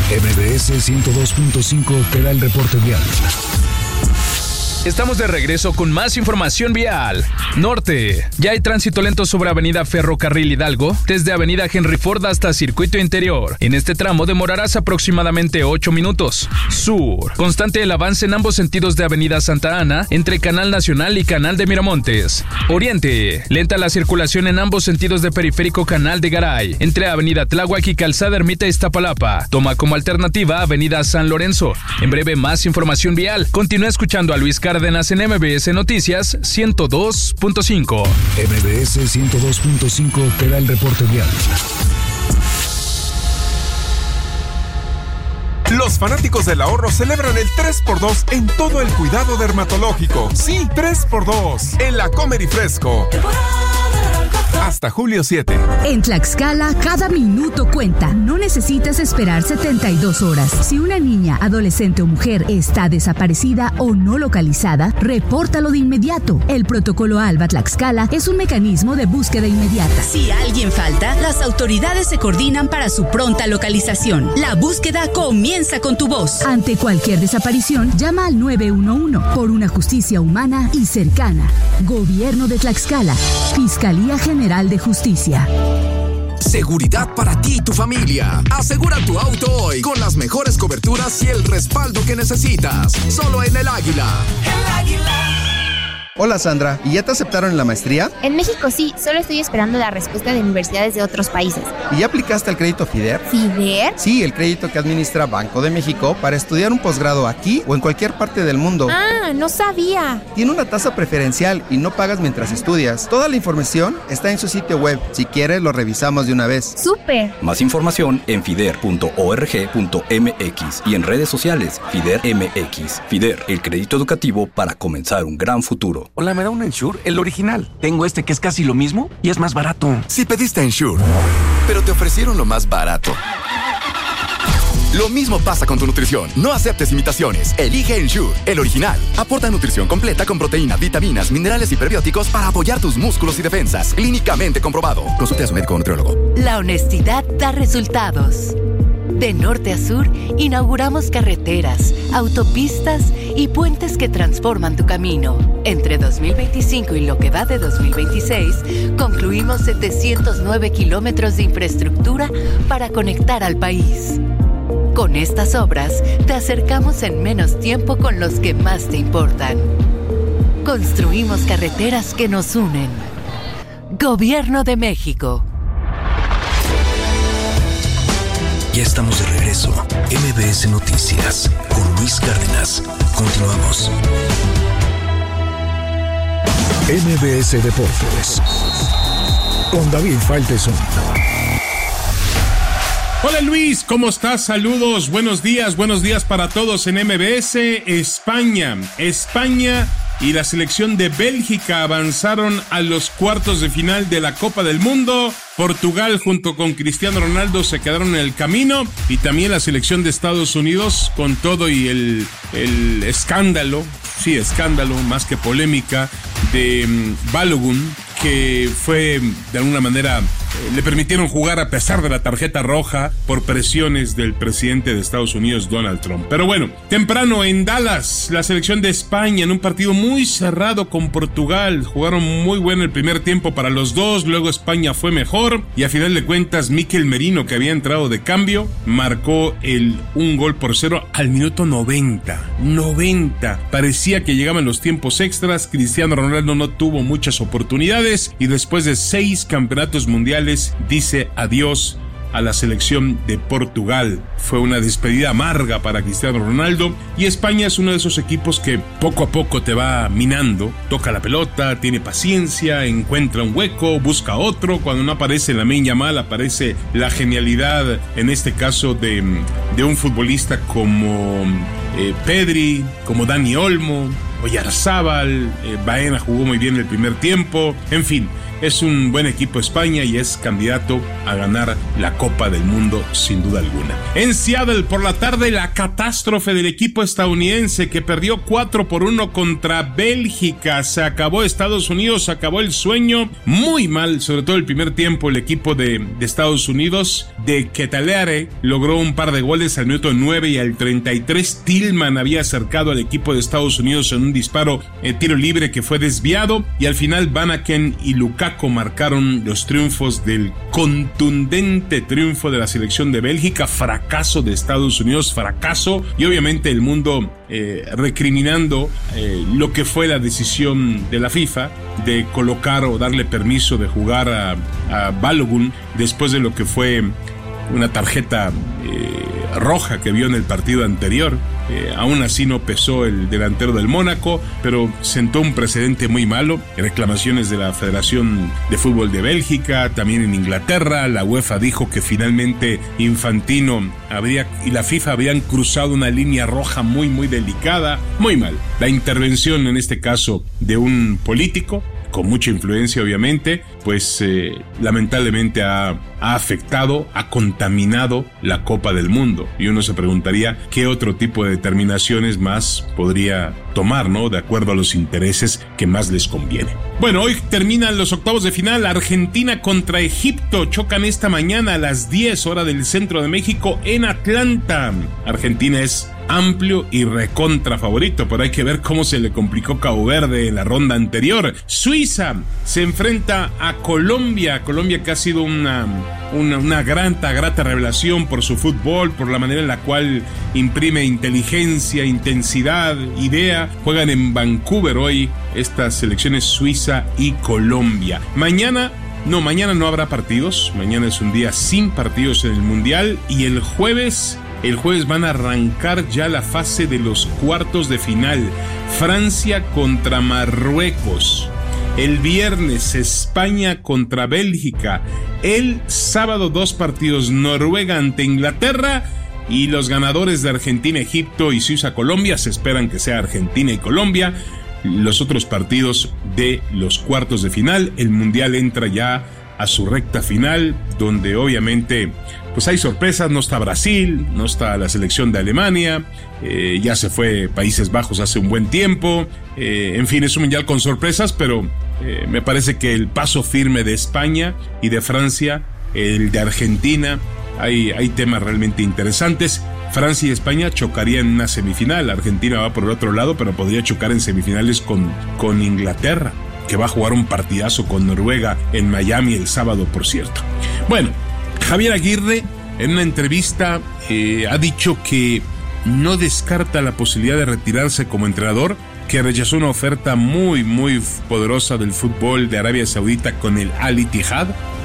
MBS 102.5 te da el reporte vial. Estamos de regreso con más información vial. Norte. Ya hay tránsito lento sobre Avenida Ferrocarril Hidalgo, desde Avenida Henry Ford hasta Circuito Interior. En este tramo demorarás aproximadamente 8 minutos. Sur. Constante el avance en ambos sentidos de Avenida Santa Ana, entre Canal Nacional y Canal de Miramontes. Oriente. Lenta la circulación en ambos sentidos de Periférico Canal de Garay, entre Avenida Tláhuac y Calzada Ermita Iztapalapa. Toma como alternativa Avenida San Lorenzo. En breve, más información vial. Continúa escuchando a Luis Cárdenas en MBS Noticias 102.5. MBS 102.5 te da el reporte vial. Los fanáticos del ahorro celebran el 3x2 en todo el cuidado dermatológico. Sí, 3x2 en La Comer y Fresco. Hasta julio 7. En Tlaxcala, cada minuto cuenta. No necesitas esperar 72 horas. Si una niña, adolescente o mujer está desaparecida o no localizada, repórtalo de inmediato. El protocolo ALBA Tlaxcala es un mecanismo de búsqueda inmediata. Si alguien falta, las autoridades se coordinan para su pronta localización. La búsqueda comienza con tu voz. Ante cualquier desaparición, llama al 911 por una justicia humana y cercana. Gobierno de Tlaxcala. Fiscalía General de Justicia. Seguridad para ti y tu familia. Asegura tu auto hoy con las mejores coberturas y el respaldo que necesitas. Solo en El Águila. El Águila. Hola Sandra, ¿y ya te aceptaron en la maestría? En México sí, solo estoy esperando la respuesta de universidades de otros países. ¿Y ya aplicaste al crédito FIDER? ¿FIDER? Sí, el crédito que administra Banco de México para estudiar un posgrado aquí o en cualquier parte del mundo. Ah, no sabía. Tiene una tasa preferencial y no pagas mientras estudias. Toda la información está en su sitio web. Si quieres, lo revisamos de una vez. ¡Súper! Más información en fider.org.mx y en redes sociales FIDER MX. FIDER, el crédito educativo para comenzar un gran futuro. Hola, ¿me da un Ensure? El original. Tengo este que es casi lo mismo y es más barato. Si pediste Ensure, pero te ofrecieron lo más barato. Lo mismo pasa con tu nutrición. No aceptes imitaciones. Elige Ensure, el original. Aporta nutrición completa con proteína, vitaminas, minerales y prebióticos para apoyar tus músculos y defensas. Clínicamente comprobado. Consulte a su médico o nutriólogo. La honestidad da resultados. De norte a sur, inauguramos carreteras, autopistas y puentes que transforman tu camino. Entre 2025 y lo que va de 2026, concluimos 709 kilómetros de infraestructura para conectar al país. Con estas obras, te acercamos en menos tiempo con los que más te importan. Construimos carreteras que nos unen. Gobierno de México. Ya estamos de regreso. MBS Noticias con Luis Cárdenas. Continuamos. MBS Deportes con David Faitelson. Hola Luis, ¿cómo estás? Saludos, buenos días para todos en MBS. España y la selección de Bélgica avanzaron a los cuartos de final de la Copa del Mundo. Portugal junto con Cristiano Ronaldo se quedaron en el camino, y también la selección de Estados Unidos con todo y el escándalo, sí, escándalo más que polémica, de Balogun, que fue de alguna manera le permitieron jugar a pesar de la tarjeta roja por presiones del presidente de Estados Unidos, Donald Trump. Pero bueno, temprano en Dallas, la selección de España en un partido muy cerrado con Portugal, jugaron muy bueno el primer tiempo para los dos, luego España fue mejor y a final de cuentas Mikel Merino, que había entrado de cambio, marcó el 1-0 al minuto 90. Parecía que llegaban los tiempos extras, Cristiano Ronaldo no tuvo muchas oportunidades y después de 6 campeonatos mundiales dice adiós a la selección de Portugal. Fue una despedida amarga para Cristiano Ronaldo, y España es uno de esos equipos que poco a poco te va minando, toca la pelota, tiene paciencia, encuentra un hueco, busca otro, cuando no aparece Lamine Yamal aparece la genialidad, en este caso de un futbolista como Pedri, como Dani Olmo, Oyarzábal, Baena jugó muy bien el primer tiempo, en fin. es un buen equipo España y es candidato a ganar la Copa del Mundo sin duda alguna. En Seattle por la tarde, la catástrofe del equipo estadounidense que perdió 4-1 contra Bélgica. Se acabó Estados Unidos, se acabó el sueño. Muy mal, sobre todo el primer tiempo, el equipo de Estados Unidos. De Ketelaere logró un par de goles al minuto 9 y al 33. Tillman había acercado al equipo de Estados Unidos en un disparo tiro libre que fue desviado, y al final Van Aken y Lukaku marcaron los triunfos del contundente triunfo de la selección de Bélgica. Fracaso de Estados Unidos, fracaso, y obviamente el mundo recriminando lo que fue la decisión de la FIFA de colocar o darle permiso de jugar a Balogun después de lo que fue una tarjeta roja que vio en el partido anterior. Aún así no pesó el delantero del Mónaco, pero sentó un precedente muy malo. Reclamaciones de la Federación de Fútbol de Bélgica, también en Inglaterra. La UEFA dijo que finalmente Infantino y la FIFA habían cruzado una línea roja muy delicada. Muy mal. La intervención en este caso de un político con mucha influencia obviamente, pues lamentablemente ha afectado, ha contaminado la Copa del Mundo. Y uno se preguntaría qué otro tipo de determinaciones más podría tomar, ¿no? De acuerdo a los intereses que más les conviene. Bueno, hoy terminan los octavos de final. Argentina contra Egipto chocan esta mañana a las 10 hora del centro de México en Atlanta. Argentina es amplio y recontra favorito, pero hay que ver cómo se le complicó Cabo Verde en la ronda anterior. Suiza se enfrenta a Colombia que ha sido una grata revelación por su fútbol, por la manera en la cual imprime inteligencia, intensidad, idea. Juegan en Vancouver hoy estas selecciones Suiza y Colombia. Mañana no habrá partidos. Mañana es un día sin partidos en el Mundial, y el jueves van a arrancar ya la fase de los cuartos de final. Francia contra Marruecos. El viernes España contra Bélgica. El sábado 2 partidos, Noruega ante Inglaterra. Y los ganadores de Argentina, Egipto y Suiza, Colombia. Se esperan que sea Argentina y Colombia los otros partidos de los cuartos de final. El Mundial entra ya a su recta final, donde obviamente pues hay sorpresas. No está Brasil, no está la selección de Alemania, ya se fue Países Bajos hace un buen tiempo. En fin, es un mundial con sorpresas, pero me parece que el paso firme de España y de Francia, el de Argentina, hay temas realmente interesantes. Francia y España chocarían en una semifinal. Argentina va por el otro lado, pero podría chocar en semifinales con Inglaterra, que va a jugar un partidazo con Noruega en Miami el sábado, por cierto. Bueno, Javier Aguirre en una entrevista ha dicho que no descarta la posibilidad de retirarse como entrenador, que rechazó una oferta muy poderosa del fútbol de Arabia Saudita con el Al Ittihad.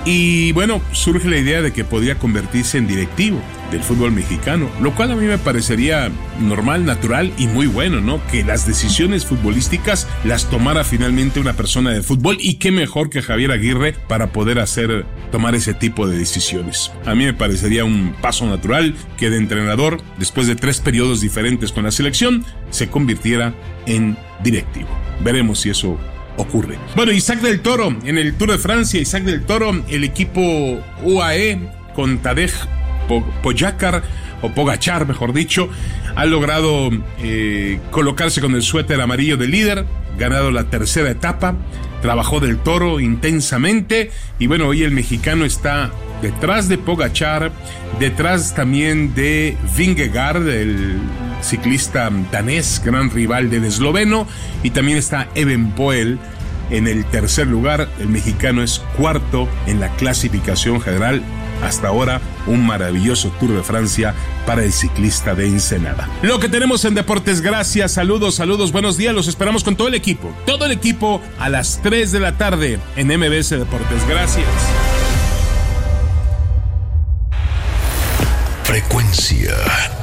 Y bueno, surge la idea de que podría convertirse en directivo del fútbol mexicano, lo cual a mí me parecería normal, natural y muy bueno, ¿no? Que las decisiones futbolísticas las tomara finalmente una persona de fútbol, y qué mejor que Javier Aguirre para poder tomar ese tipo de decisiones. A mí me parecería un paso natural que de entrenador, después de 3 periodos diferentes con la selección, se convirtiera en directivo. Veremos si eso ocurre. Bueno, Isaac del Toro en el Tour de Francia. Isaac del Toro, el equipo UAE con Tadej Pogačar, mejor dicho, ha logrado colocarse con el suéter amarillo de líder, ganado la tercera etapa. Trabajó del Toro intensamente, y bueno, hoy el mexicano está detrás de Pogačar, detrás también de Vingegaard, el ciclista danés, gran rival del esloveno, y también está Evenepoel en el tercer lugar. El mexicano es cuarto en la clasificación general. Hasta ahora, un maravilloso Tour de Francia para el ciclista de Ensenada. Lo que tenemos en deportes, gracias, saludos, buenos días, los esperamos con todo el equipo a las 3 de la tarde en MBS Deportes. Gracias. Frecuencia